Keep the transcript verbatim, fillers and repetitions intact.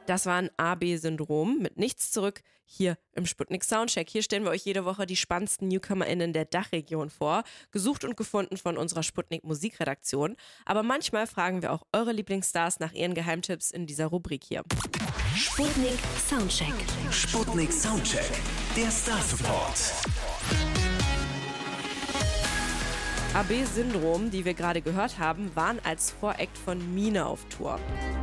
Das war ein A B-Syndrom mit Nichts zurück hier im Sputnik Soundcheck. Hier stellen wir euch jede Woche die spannendsten NewcomerInnen der Dachregion vor, gesucht und gefunden von unserer Sputnik Musikredaktion. Aber manchmal fragen wir auch eure Lieblingsstars nach ihren Geheimtipps in dieser Rubrik hier. Sputnik Soundcheck. Sputnik Soundcheck, der Star Support. A B-Syndrom, die wir gerade gehört haben, waren als Voract von Mine auf Tour.